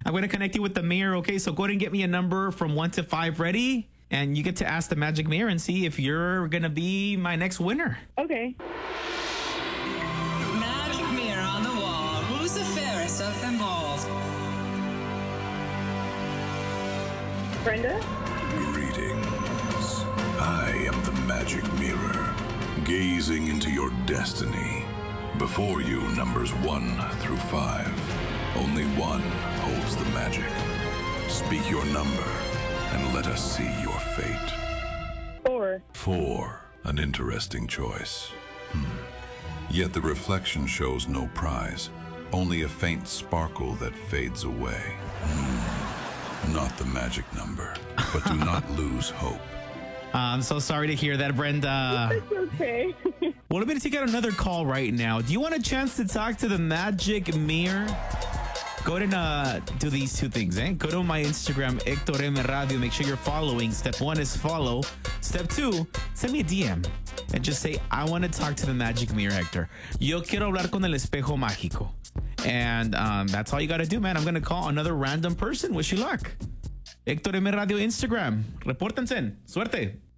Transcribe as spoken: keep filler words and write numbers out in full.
I'm going to connect you with the mirror. Okay, so go ahead and get me a number from one to five. Ready? And you get to ask the magic mirror and see if you're going to be my next winner. Okay. Magic mirror on the wall. Who's the fairest of them all? Brenda? Greetings. I am the magic mirror, gazing into your destiny. Before you, numbers one through five. Only one holds the magic. Speak your number, and let us see your fate. Four. Four. An interesting choice. Hmm. Yet the reflection shows no prize, only a faint sparkle that fades away. Hmm. Not the magic number, but do not lose hope. Uh, I'm so sorry to hear that, Brenda. It's okay. Well, let me take out another call right now. Do you want a chance to talk to the magic mirror? Go ahead and uh, do these two things, eh? Go to my Instagram, Hector M. Radio. Make sure you're following. Step one is follow. Step two, send me a D M and just say, I want to talk to the magic mirror, Hector. Yo quiero hablar con el espejo mágico. And um, that's all you got to do, man. I'm going to call another random person. Wish you luck. Hector M. Radio Instagram. Repórtense. Suerte.